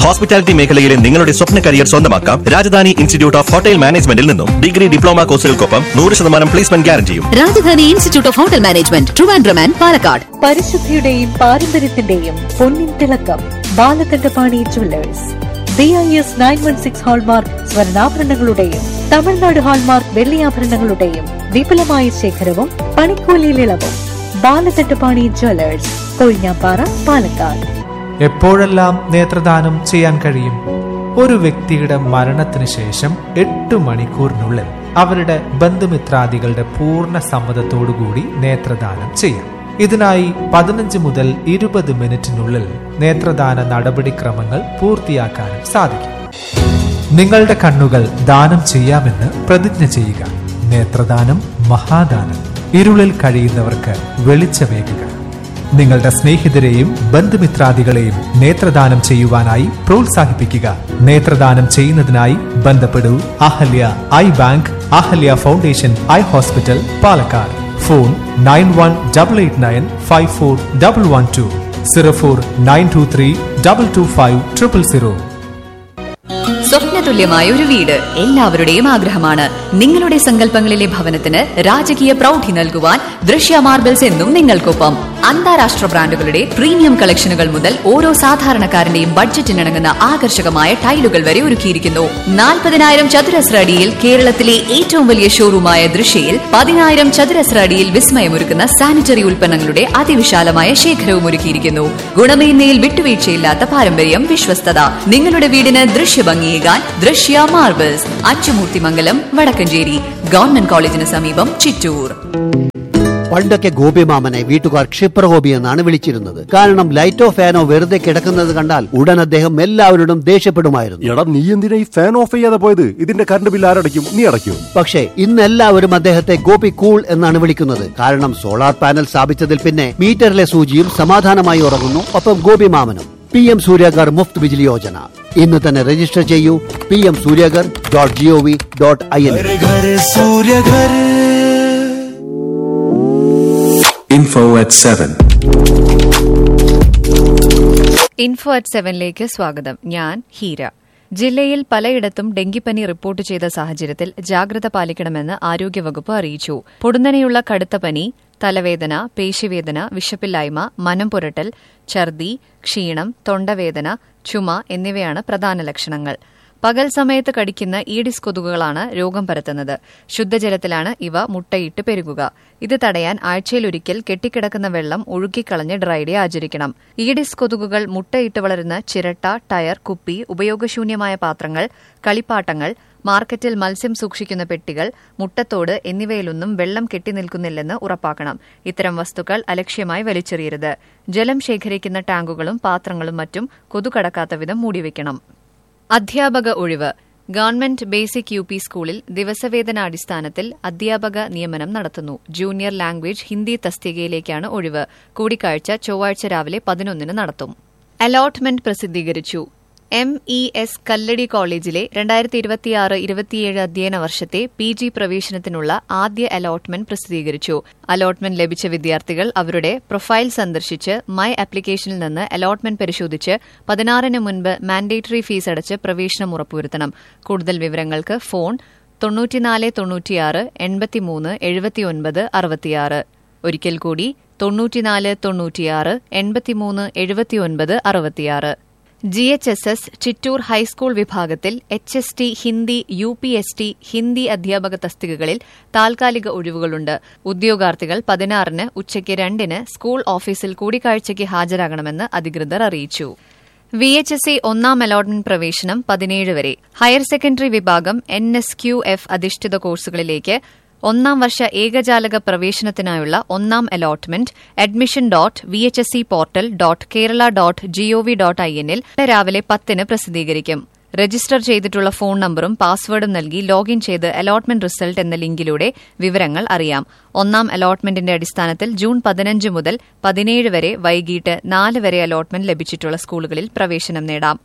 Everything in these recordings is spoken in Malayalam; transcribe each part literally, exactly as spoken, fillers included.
ഹോസ്പിറ്റാലിറ്റി മേഖലയിലെ നിങ്ങളുടെ സ്വപ്ന കരിയർ സ്വന്തമാക്കാം രാജധാനി ഇൻസ്റ്റിറ്റ്യൂട്ട് ഓഫ് ഹോട്ടൽ മാനേജ്മെന്റിൽ നിന്നും. ഡിഗ്രി ഡിപ്ലോമ കോഴ്സുകൾക്കൊപ്പം നൂറ് ശതമാനം placement ഗ്യാരണ്ടിയും. Rajdhani institute of hotel management, Trivandrum and Palakkad. പരിശുദ്ധിയുടെയും പാരമ്പര്യത്തിന്റെയും പൊന്നിൻ തിളക്കം Balakandapani Jewellers. B I S nine one six hallmark സ്വർണ്ണാഭരണങ്ങളുടെയും Tamil Nadu hallmark വെള്ളിയാഭരണങ്ങളുടെയും വിപുലമായ ശേഖരവും പണിക്കൂലിയിൽ ഇളവും. ബാലകണ്ഠപാണി ജ്വല്ലേഴ്സ്, കൊഴിഞ്ഞാപ്പാറ, പാലക്കാട്. എപ്പോഴെല്ലാം നേത്രദാനം ചെയ്യാൻ കഴിയും? ഒരു വ്യക്തിയുടെ മരണത്തിന് ശേഷം എട്ട് മണിക്കൂറിനുള്ളിൽ അവരുടെ ബന്ധുമിത്രാദികളുടെ പൂർണ്ണ സമ്മതത്തോടുകൂടി നേത്രദാനം ചെയ്യാം. ഇതിനായി പതിനഞ്ച് മുതൽ ഇരുപത് മിനിറ്റിനുള്ളിൽ നേത്രദാന നടപടിക്രമങ്ങൾ പൂർത്തിയാക്കാനും സാധിക്കും. നിങ്ങളുടെ കണ്ണുകൾ ദാനം ചെയ്യാമെന്ന് പ്രതിജ്ഞ ചെയ്യുക. നേത്രദാനം മഹാദാനം. ഇരുളിൽ കഴിയുന്നവർക്ക് വെളിച്ചമേകുക. നിങ്ങളുടെ സ്നേഹിതരെയും ബന്ധുമിത്രാദികളെയും നേത്രദാനം ചെയ്യുവാനായി പ്രോത്സാഹിപ്പിക്കുക. നേത്രദാനം ചെയ്യുന്നതിനായി ബന്ധപ്പെടൂ Ahalya I bank, Ahalya foundation eye hospital, Palakkad. Phone nine one double eight nine five four double one two, zero four nine to three double two five triple zero. സ്വപ്നതുല്യമായ ഒരു വീട് എല്ലാവരുടെയും ആഗ്രഹമാണ്. നിങ്ങളുടെ സങ്കല്പങ്ങളിലെ ഭവനത്തിന് രാജകീയ പ്രൗഢി നൽകുവാൻ ദൃശ്യ മാർബിൾസ് എന്നും നിങ്ങൾക്കൊപ്പം. അന്താരാഷ്ട്ര ബ്രാൻഡുകളുടെ പ്രീമിയം കളക്ഷനുകൾ മുതൽ ഓരോ സാധാരണക്കാരന്റെയും ബഡ്ജറ്റിനിണങ്ങുന്ന ആകർഷകമായ ടൈലുകൾ വരെ ഒരുക്കിയിരിക്കുന്നു. നാൽപ്പതിനായിരം ചതുരശ്ര അടിയിൽ കേരളത്തിലെ ഏറ്റവും വലിയ ഷോറൂമായ ദൃശ്യയിൽ പതിനായിരം ചതുരശ്ര അടിയിൽ വിസ്മയമൊരുക്കുന്ന സാനിറ്ററി ഉൽപ്പന്നങ്ങളുടെ അതിവിശാലമായ ശേഖരവും ഒരുക്കിയിരിക്കുന്നു. ഗുണമേന്മയിൽ വിട്ടുവീഴ്ചയില്ലാത്ത പാരമ്പര്യം, വിശ്വസ്തത. നിങ്ങളുടെ വീടിന് ദൃശ്യഭംഗിയേകാൻ ദൃശ്യ മാർബിൾസ്, അച്ചുമൂർത്തിമംഗലം, വടക്കഞ്ചേരി. ഗവൺമെന്റ് കോളേജിന് സമീപം, ചിറ്റൂർ. പണ്ടൊക്കെ ഗോപിമാമനെ വീട്ടുകാർ ക്ഷിപ്രഗോപി എന്നാണ് വിളിച്ചിരുന്നത്. കാരണം ലൈറ്റോ ഫാനോ വെറുതെ കിടക്കുന്നത് കണ്ടാൽ ഉടൻ അദ്ദേഹം എല്ലാവരോടും ദേഷ്യപ്പെടുമായിരുന്നു. എടാ, നീ എന്തിനാ ഈ ഫാൻ ഓഫ് ചെയ്യാതെ പോയത്? ഇതിന്റെ കറണ്ട് ബില്ല് ആരടയ്ക്കും? നീ അടയ്ക്കും. പക്ഷേ ഇന്ന് എല്ലാവരും അദ്ദേഹത്തെ ഗോപി കൂൾ എന്നാണ് വിളിക്കുന്നത്. കാരണം സോളാർ പാനൽ സ്ഥാപിച്ചതിൽ പിന്നെ മീറ്ററിലെ സൂചിയും സമാധാനമായി ഉറങ്ങുന്നു. ഒപ്പം ഗോപിമാമനും. പി എം സൂര്യഗർ മുഫ്ത് ബിജ്ലി യോജന ഇന്ന് തന്നെ രജിസ്റ്റർ ചെയ്യൂ. P M Suryaghar dot G O V dot I N. Info at seven. Info at സെവനിലേക്ക് സ്വാഗതം. ഞാൻ ഹീര. ജില്ലയിൽ പലയിടത്തും ഡെങ്കിപ്പനി റിപ്പോർട്ട് ചെയ്ത സാഹചര്യത്തിൽ ജാഗ്രത പാലിക്കണമെന്ന് ആരോഗ്യവകുപ്പ് അറിയിച്ചു. പൊടുന്നനെയുള്ള കടുത്ത പനി, തലവേദന, പേശിവേദന, വിശപ്പില്ലായ്മ, മനം പുരട്ടൽ, ഛർദി, ക്ഷീണം, തൊണ്ടവേദന, ചുമ എന്നിവയാണ് പ്രധാന ലക്ഷണങ്ങൾ. പകൽ സമയത്ത് കടിക്കുന്ന ഈഡിസ് കൊതുകുകളാണ് രോഗം പരത്തുന്നത്. ശുദ്ധജലത്തിലാണ് ഇവ മുട്ടയിട്ട് പെരുകുക. ഇത് തടയാൻ ആഴ്ചയിലൊരിക്കൽ കെട്ടിക്കിടക്കുന്ന വെള്ളം ഒഴുക്കിക്കളഞ്ഞ് ഡ്രൈ ഡേ ആചരിക്കണം. ഈഡിസ് കൊതുകുകൾ മുട്ടയിട്ട് വളരുന്ന ചിരട്ട, ടയർ, കുപ്പി, ഉപയോഗശൂന്യമായ പാത്രങ്ങൾ, കളിപ്പാട്ടങ്ങൾ, മാർക്കറ്റിൽ മത്സ്യം സൂക്ഷിക്കുന്ന പെട്ടികൾ, മുട്ടത്തോട് എന്നിവയിലൊന്നും വെള്ളം കെട്ടിനിൽക്കുന്നില്ലെന്ന് ഉറപ്പാക്കണം. ഇത്തരം വസ്തുക്കൾ അലക്ഷ്യമായി വലിച്ചെറിയരുത്. ജലം ശേഖരിക്കുന്ന ടാങ്കുകളും പാത്രങ്ങളും മറ്റും കൊതുകടക്കാത്ത വിധം മൂടിവെക്കണം. അധ്യാപക ഒഴിവ്. ഗവൺമെന്റ് ബേസിക് യു പി സ്കൂളിൽ ദിവസവേതനാടിസ്ഥാനത്തിൽ അധ്യാപക നിയമനം നടത്തുന്നു. ജൂനിയർ ലാംഗ്വേജ് ഹിന്ദി തസ്തികയിലേക്കാണ് ഒഴിവ്. കൂടിക്കാഴ്ച ചൊവ്വാഴ്ച രാവിലെ പതിനൊന്നിന് നടത്തും. അലോട്ട്മെന്റ് പ്രസിദ്ധീകരിച്ചു. എം ഇ എസ് കല്ലടി കോളേജിലെ രണ്ടായിരത്തി ഇരുപത്തിയാറ് ഇരുപത്തിയേഴ് അധ്യയന വർഷത്തെ പി ജി പ്രവേശനത്തിനുള്ള ആദ്യ അലോട്ട്മെന്റ് പ്രസിദ്ധീകരിച്ചു. അലോട്ട്മെന്റ് ലഭിച്ച വിദ്യാർത്ഥികൾ അവരുടെ പ്രൊഫൈൽ സന്ദർശിച്ച് മൈ ആപ്ലിക്കേഷനിൽ നിന്ന് അലോട്ട്മെന്റ് പരിശോധിച്ച് പതിനാറിന് മുൻപ് മാൻഡേറ്ററി ഫീസ് അടച്ച് പ്രവേശനം ഉറപ്പുവരുത്തണം. കൂടുതൽ വിവരങ്ങൾക്ക് ഫോൺ തൊണ്ണൂറ്റിനാല് തൊണ്ണൂറ്റിയാറ് എൺപത്തിമൂന്ന് എഴുപത്തിയൊൻപത് അറുപത്തിയാറ്. ഒരിക്കൽ കൂടി തൊണ്ണൂറ്റിനാല് തൊണ്ണൂറ്റിയാറ് എൺപത്തിമൂന്ന് എഴുപത്തിയൊൻപത് അറുപത്തിയാറ്. G H S S Chittur high school വിഭാഗത്തിൽ H S T Hindi, U P S T Hindi അധ്യാപക തസ്തികകളിൽ താൽക്കാലിക ഒഴിവുകളുണ്ട്. ഉദ്യോഗാർത്ഥികൾ പതിനാറിന് ഉച്ചയ്ക്ക് രണ്ടിന് സ്കൂൾ ഓഫീസിൽ കൂടിക്കാഴ്ചയ്ക്ക് ഹാജരാകണമെന്ന് അധികൃതർ അറിയിച്ചു. വി എച്ച് എസ് ഇ ഒന്നാം അലോട്ട്മെന്റ് പ്രവേശനം പതിനേഴ് വരെ. ഹയർ സെക്കൻഡറി വിഭാഗം എൻ എസ് ക്യു എഫ് അധിഷ്ഠിത കോഴ്സുകളിലേക്ക് ഒന്നാം വർഷ ഏകജാലക പ്രവേശനത്തിനായുള്ള ഒന്നാം allotment admission dot V H S E portal dot Kerala dot G O V dot I എന്നിൽ രാവിലെ പത്തിന് പ്രസിദ്ധീകരിക്കും. രജിസ്റ്റർ ചെയ്തിട്ടുള്ള ഫോൺ നമ്പറും പാസ്വേഡും നൽകി ലോഗിൻ ചെയ്ത് അലോട്ട്മെന്റ് റിസൾട്ട് എന്ന ലിങ്കിലൂടെ വിവരങ്ങൾ അറിയാം. ഒന്നാം അലോട്ട്മെന്റിന്റെ അടിസ്ഥാനത്തിൽ ജൂൺ പതിനഞ്ച് മുതൽ പതിനേഴ് വരെ വൈകിട്ട് നാല് വരെ അലോട്ട്മെന്റ് ലഭിച്ചിട്ടുള്ള സ്കൂളുകളിൽ പ്രവേശനം നേടാം.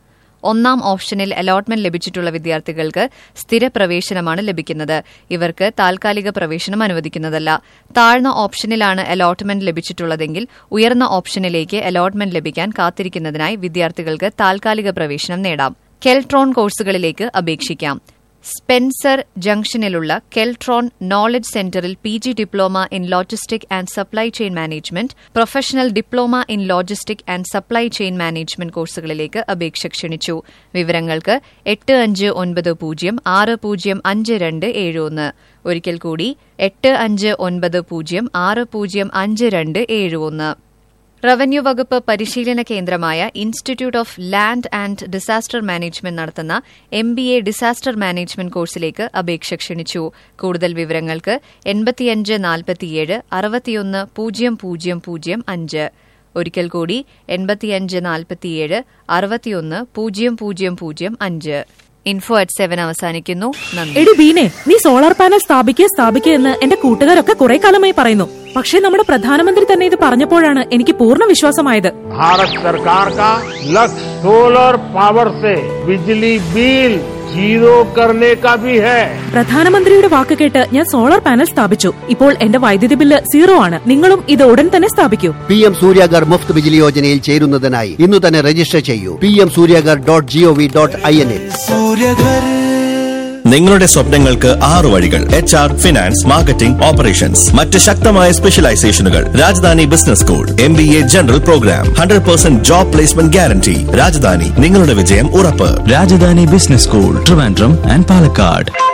ഒന്നാം ഓപ്ഷനിൽ അലോട്ട്മെന്റ് ലഭിച്ചിട്ടുള്ള വിദ്യാർത്ഥികൾക്ക് സ്ഥിര പ്രവേശനമാണ് ലഭിക്കുന്നത്. ഇവർക്ക് താൽക്കാലിക പ്രവേശനം അനുവദിക്കുന്നതല്ല. താഴ്ന്ന ഓപ്ഷനിലാണ് അലോട്ട്മെന്റ് ലഭിച്ചിട്ടുള്ളതെങ്കിൽ ഉയർന്ന ഓപ്ഷനിലേക്ക് അലോട്ട്മെന്റ് ലഭിക്കാൻ കാത്തിരിക്കുന്നതിനായി വിദ്യാർത്ഥികൾക്ക് താൽക്കാലിക പ്രവേശനം നേടാം. കെൽട്രോൺ കോഴ്സുകളിലേക്ക് അപേക്ഷിക്കാം. സ്പെൻസർ ജംഗ്ഷനിലുള്ള കെൽട്രോൺ നോളജ് സെന്ററിൽ P G diploma in logistic and supply chain management, professional diploma in logistic and supply chain management കോഴ്സുകളിലേക്ക് അപേക്ഷ ക്ഷണിച്ചു. വിവരങ്ങൾക്ക് എട്ട് അഞ്ച് ഒൻപത് പൂജ്യം ആറ് പൂജ്യം അഞ്ച് രണ്ട് ഏഴ് ഒന്ന്. ഒരിക്കൽ കൂടി എട്ട് അഞ്ച് ഒൻപത് പൂജ്യം ആറ് പൂജ്യം അഞ്ച് രണ്ട് ഏഴ് ഒന്ന്. റവന്യൂ വകുപ്പ് പരിശീലന കേന്ദ്രമായ institute of land and disaster management നടത്തുന്ന M B A disaster management കോഴ്സിലേക്ക് അപേക്ഷ ക്ഷണിച്ചു. കൂടുതൽ വിവരങ്ങൾക്ക് എൺപത്തിയഞ്ച് നാൽപ്പത്തിയേഴ് അറുപത്തിയൊന്ന് പൂജ്യം പൂജ്യം പൂജ്യം അഞ്ച്. ഒരിക്കൽ കൂടി എൺപത്തിയഞ്ച് നാൽപ്പത്തിയേഴ് അറുപത്തിയൊന്ന് പൂജ്യം പൂജ്യം പൂജ്യം അഞ്ച്. ഇൻഫോ അറ്റ് സെവൻ അവസാനിക്കുന്നു. നന്ദി. എടി ബീനെ, നീ സോളാർ പാനൽ സ്ഥാപിക്കുക സ്ഥാപിക്കുക എന്ന് എന്റെ കൂട്ടുകാരൊക്കെ കുറെ കാലമായി പറയുന്നു. പക്ഷേ നമ്മുടെ പ്രധാനമന്ത്രി തന്നെ ഇത് പറഞ്ഞപ്പോഴാണ് എനിക്ക് പൂർണ്ണ വിശ്വാസമായത്. ഭാരത് സർക്കാർ കാ ലക്ഷ്യ solar power say Bijli bill zero കർനെ കാ ഭി ഹൈ. പ്രധാനമന്ത്രിയുടെ വാക്ക് കേട്ട് ഞാൻ സോളാർ പാനൽ സ്ഥാപിച്ചു. ഇപ്പോൾ എന്റെ വൈദ്യുതി ബില്ല് സീറോ ആണ്. നിങ്ങളും ഇത് ഉടൻ തന്നെ സ്ഥാപിക്കൂ. പി എം സൂര്യാഗർ മുഫ്ത് ബിജ്ലി യോജനയിൽ ചേരുന്നതിനായി ഇന്ന് തന്നെ രജിസ്റ്റർ ചെയ്യൂ. P M Suryaghar dot G O V dot I N. നിങ്ങളുടെ സ്വപ്നങ്ങൾക്ക് ആറ് വഴികൾ. H R, finance, marketing, operations. മറ്റ് ശക്തമായ സ്പെഷ്യലൈസേഷനുകൾ. Rajdhani business school, M B A general programme, hundred percent job placement guarantee. Rajdhani, നിങ്ങളുടെ വിജയം ഉറപ്പ്. Rajdhani business school, Trivandrum and Palakkad.